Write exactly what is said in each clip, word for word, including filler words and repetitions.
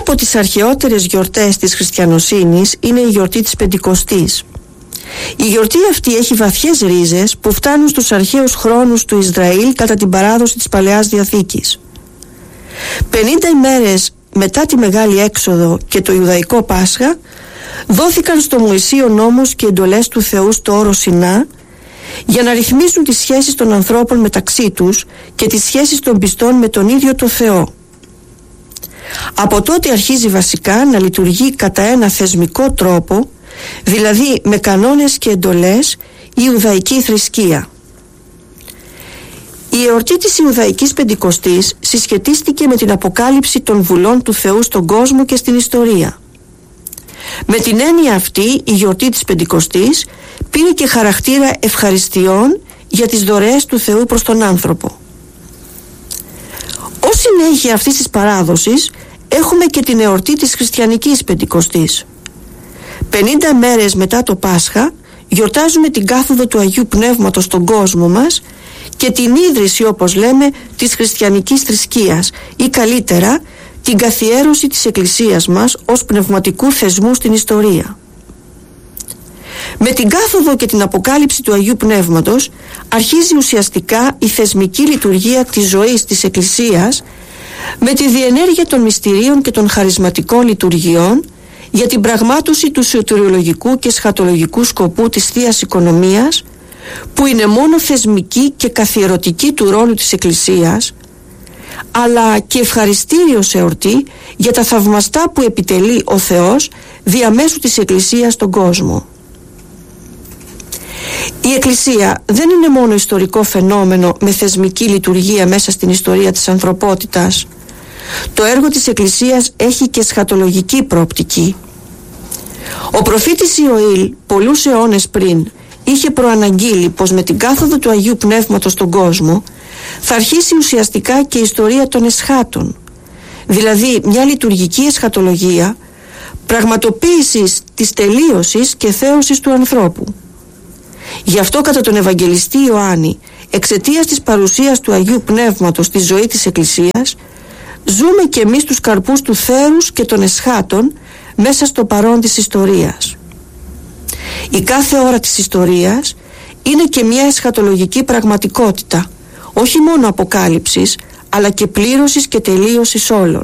από τις αρχαιότερες γιορτές της χριστιανοσύνης είναι η γιορτή της Πεντηκοστής. Η γιορτή αυτή έχει βαθιές ρίζες που φτάνουν στους αρχαίους χρόνους του Ισραήλ κατά την παράδοση της Παλαιάς Διαθήκης. πενήντα ημέρες μετά τη Μεγάλη Έξοδο και το Ιουδαϊκό Πάσχα δόθηκαν στο Μωυσή ο νόμος και εντολές του Θεού στο όρο Σινά για να ρυθμίσουν τις σχέσεις των ανθρώπων μεταξύ τους και τις σχέσεις των πιστών με τον ίδιο το Θεό. Από τότε αρχίζει βασικά να λειτουργεί κατά ένα θεσμικό τρόπο, δηλαδή με κανόνες και εντολές, η Ιουδαϊκή θρησκεία. Η εορτή της Ιουδαϊκής Πεντηκοστής συσχετίστηκε με την αποκάλυψη των βουλών του Θεού στον κόσμο και στην ιστορία. Με την έννοια αυτή η γιορτή της Πεντηκοστής πήρε και χαρακτήρα ευχαριστειών για τις δωρεές του Θεού προς τον άνθρωπο. Ως συνέχεια αυτής της παράδοσης έχουμε και την εορτή της χριστιανικής Πεντηκοστής. πενήντα μέρες μετά το Πάσχα γιορτάζουμε την κάθοδο του Αγίου Πνεύματος στον κόσμο μας και την ίδρυση, όπως λέμε, της χριστιανικής θρησκείας ή καλύτερα την καθιέρωση της Εκκλησίας μας ως πνευματικού θεσμού στην ιστορία. Με την κάθοδο και την αποκάλυψη του Αγίου Πνεύματος αρχίζει ουσιαστικά η θεσμική λειτουργία της ζωής της Εκκλησίας με τη διενέργεια των μυστηρίων και των χαρισματικών λειτουργιών για την πραγμάτωση του σωτηριολογικού και σχατολογικού σκοπού της Θείας Οικονομίας, που είναι μόνο θεσμική και καθιερωτική του ρόλου της Εκκλησίας, αλλά και ευχαριστήριος εορτή για τα θαυμαστά που επιτελεί ο Θεός διαμέσου της Εκκλησίας στον κόσμο. Η Εκκλησία δεν είναι μόνο ιστορικό φαινόμενο με θεσμική λειτουργία μέσα στην ιστορία της ανθρωπότητας. Το έργο της Εκκλησίας έχει και σχατολογική προοπτική. Ο προφήτης Ιωήλ πολλούς αιώνες πριν είχε προαναγγείλει πως με την κάθοδο του Αγίου Πνεύματος στον κόσμο θα αρχίσει ουσιαστικά και η ιστορία των εσχάτων, δηλαδή μια λειτουργική εσχατολογία πραγματοποίησης της τελείωσης και θέωσης του ανθρώπου. Γι' αυτό κατά τον Ευαγγελιστή Ιωάννη, εξαιτίας της παρουσίας του Αγίου Πνεύματος στη ζωή της Εκκλησίας, ζούμε και εμείς τους καρπούς του θέρους και των εσχάτων μέσα στο παρόν της ιστορίας. Η κάθε ώρα της ιστορίας είναι και μια εσχατολογική πραγματικότητα, όχι μόνο αποκάλυψης, αλλά και πλήρωσης και τελείωσης όλων.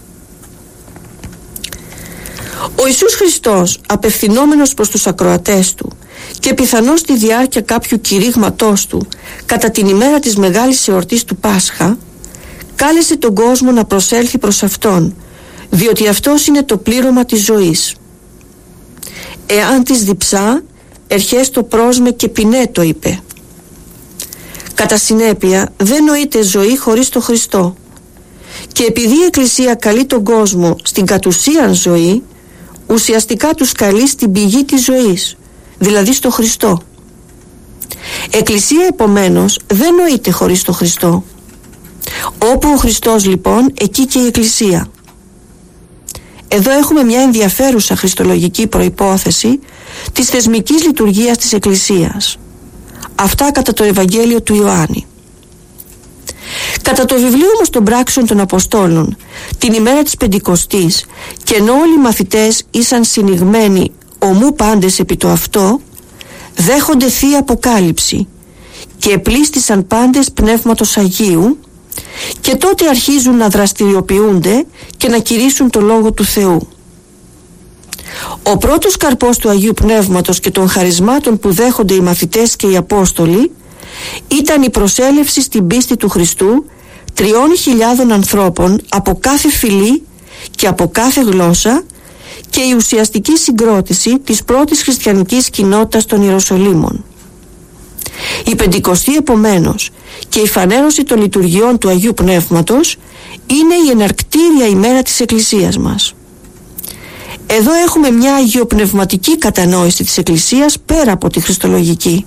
Ο Ιησούς Χριστός, απευθυνόμενος προς τους ακροατές του και πιθανώς στη διάρκεια κάποιου κηρύγματός του κατά την ημέρα της μεγάλης εορτής του Πάσχα, κάλεσε τον κόσμο να προσέλθει προς Αυτόν, διότι Αυτός είναι το πλήρωμα της ζωής. «Εάν της διψά, ερχέστο πρόσμε και πινέτο», είπε. Κατά συνέπεια δεν νοείται ζωή χωρίς τον Χριστό, και επειδή η Εκκλησία καλεί τον κόσμο στην κατουσίαν ζωή, ουσιαστικά τους καλεί στην πηγή της ζωής, δηλαδή στο Χριστό. Εκκλησία επομένως δεν νοείται χωρίς τον Χριστό. Όπου ο Χριστός λοιπόν, εκεί και η Εκκλησία. Εδώ έχουμε μια ενδιαφέρουσα χριστολογική προϋπόθεση της θεσμικής λειτουργίας της Εκκλησίας. Αυτά κατά το Ευαγγέλιο του Ιωάννη. Κατά το βιβλίο όμως των πράξεων των Αποστόλων, την ημέρα της Πεντηκοστής, και ενώ όλοι οι μαθητές ήσαν συνηγμένοι ομού πάντες επί το αυτό, δέχονται θεία αποκάλυψη και επλήστησαν πάντες Πνεύματος Αγίου, και τότε αρχίζουν να δραστηριοποιούνται και να κηρύσσουν το Λόγο του Θεού. Ο πρώτος καρπός του Αγίου Πνεύματος και των χαρισμάτων που δέχονται οι μαθητές και οι Απόστολοι ήταν η προσέλευση στην πίστη του Χριστού τριών χιλιάδων ανθρώπων από κάθε φυλή και από κάθε γλώσσα, και η ουσιαστική συγκρότηση της πρώτης χριστιανικής κοινότητας των Ιεροσολύμων. Η Πεντηκοστή επομένως και η φανέρωση των λειτουργιών του Αγίου Πνεύματος είναι η εναρκτήρια ημέρα της Εκκλησίας μας. Εδώ έχουμε μια αγιοπνευματική κατανόηση της Εκκλησίας πέρα από τη χριστολογική.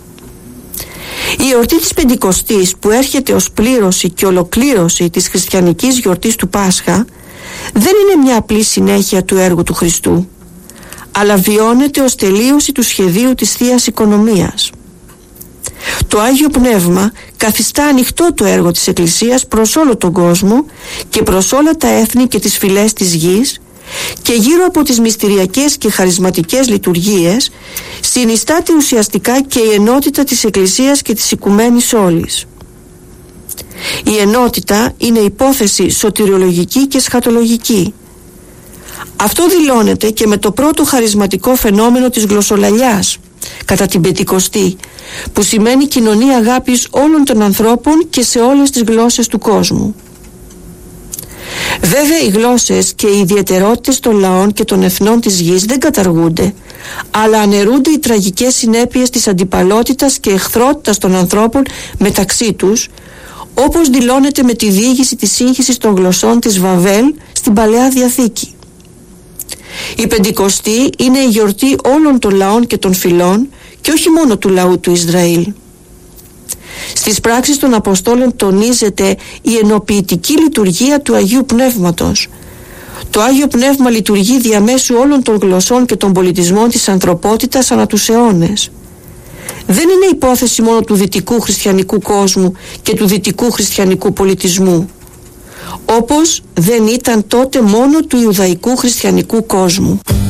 Η εορτή της Πεντηκοστής, που έρχεται ως πλήρωση και ολοκλήρωση της χριστιανικής γιορτής του Πάσχα, δεν είναι μια απλή συνέχεια του έργου του Χριστού, αλλά βιώνεται ως τελείωση του σχεδίου της Θείας Οικονομίας. Το Άγιο Πνεύμα καθιστά ανοιχτό το έργο της Εκκλησίας προς όλο τον κόσμο και προς όλα τα έθνη και τις φυλές της γης, και γύρω από τις μυστηριακές και χαρισματικές λειτουργίες συνιστάται ουσιαστικά και η ενότητα της Εκκλησίας και της οικουμένης όλης. Η ενότητα είναι υπόθεση σωτηριολογική και σχατολογική. Αυτό δηλώνεται και με το πρώτο χαρισματικό φαινόμενο της γλωσσολαλιάς κατά την Πεντηκοστή, που σημαίνει κοινωνία αγάπης όλων των ανθρώπων και σε όλες τις γλώσσες του κόσμου. Βέβαια, οι γλώσσες και οι ιδιαιτερότητες των λαών και των εθνών της γης δεν καταργούνται, αλλά αναιρούνται οι τραγικές συνέπειες της αντιπαλότητας και εχθρότητας των ανθρώπων μεταξύ τους, όπως δηλώνεται με τη διήγηση της σύγχυσης των γλωσσών της Βαβέλ στην Παλαιά Διαθήκη. Η Πεντηκοστή είναι η γιορτή όλων των λαών και των φυλών και όχι μόνο του λαού του Ισραήλ. Στις πράξεις των Αποστόλων τονίζεται η ενοποιητική λειτουργία του Αγίου Πνεύματος. Το Άγιο Πνεύμα λειτουργεί διαμέσου όλων των γλωσσών και των πολιτισμών της ανθρωπότητας ανά τους αιώνες. Δεν είναι υπόθεση μόνο του δυτικού χριστιανικού κόσμου και του δυτικού χριστιανικού πολιτισμού, όπως δεν ήταν τότε μόνο του Ιουδαϊκού χριστιανικού κόσμου.